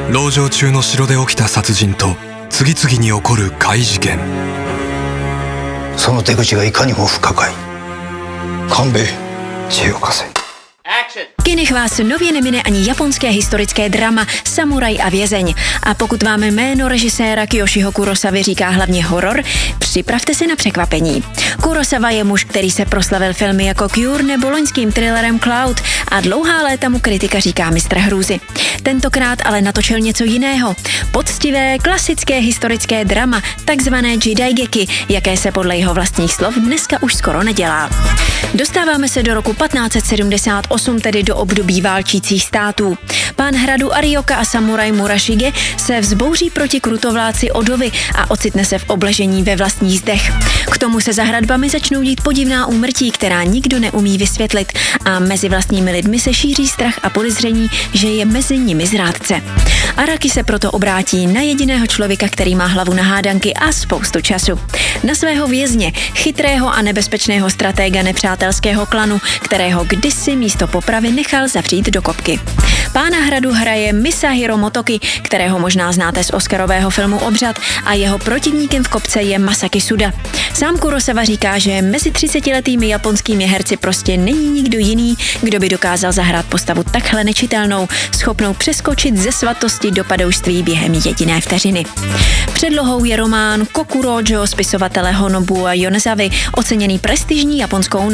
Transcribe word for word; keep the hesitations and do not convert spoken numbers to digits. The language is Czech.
籠城中の城で起きた殺人と次々に起こる怪事件。 その手口がいかにも不可解。勘弁、知恵を貸せ。 Kinech vás nově nemine ani japonské historické drama Samuraj a vězeň. A pokud vám jméno režiséra Kiyoshiho Kurosavy říká hlavně horor, připravte se na překvapení. Kurosawa je muž, který se proslavil filmy jako Cure nebo loňským thrillerem Cloud a dlouhá léta mu kritika říká mistr hrůzy. Tentokrát ale natočil něco jiného. Poctivé, klasické historické drama, takzvané jidaigeki, jaké se podle jeho vlastních slov dneska už skoro nedělá. Dostáváme se do roku patnáct set sedmdesát osm, tedy do období válčících států. Pán hradu Arioka a samuraj Murashige se vzbouří proti krutovláci Odovi a ocitne se v obležení ve vlastních zdech. K tomu se za hradbami začnou dít podivná úmrtí, která nikdo neumí vysvětlit a mezi vlastními lidmi se šíří strach a podezření, že je mezi nimi zrádce. Araki se proto obrátí na jediného člověka, který má hlavu na hádanky a spoustu času. Na svého vězně, chytrého a nebezpečného stratéga nepřátelského klanu, kterého kdysi místo popravy nechal zavřít do kopky. Pána hradu hraje Masahiro Motoki, kterého možná znáte z oscarového filmu Obřad, a jeho protivníkem v kopce je Masaki Suda. Sám Kurosawa říká, že mezi třicetiletými japonskými herci prostě není nikdo jiný, kdo by dokázal zahrát postavu takhle nečitelnou, schopnou přeskočit ze svatosti do padoušství během jediné vteřiny. Předlohou je román Kokurojo spisovatele Honobua Yonezawy, oceněný prestižní japonskou